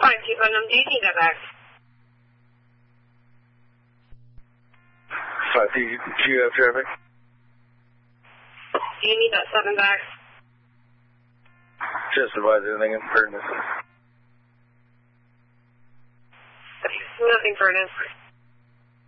fine, Chief Unknown. Do you need that back? Do you have traffic? Do you need that 7 back? Just advise anything in Furnace. Nothing, Furnace.